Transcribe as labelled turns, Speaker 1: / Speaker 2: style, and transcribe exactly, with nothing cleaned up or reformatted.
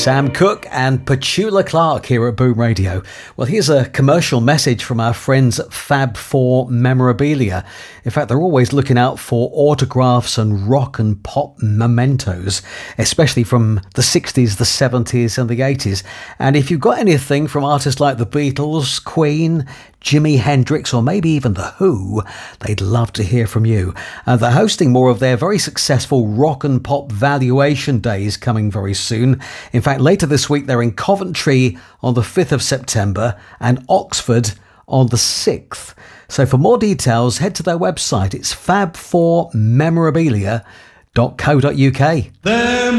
Speaker 1: Sam Cooke and Petula Clark here at Boom Radio. Well, here's a commercial message from our friends at Fab four Memorabilia. In fact, they're always looking out for autographs and rock and pop mementos, especially from the sixties, the seventies and the eighties. And if you've got anything from artists like the Beatles, Queen, Jimi Hendrix, or maybe even The Who, they'd love to hear from you. Uh, they're hosting more of their very successful rock and pop valuation days coming very soon. In fact, later this week, they're in Coventry on the fifth of September and Oxford on the sixth. So for more details, head to their website. It's fab four memorabilia dot co dot uk.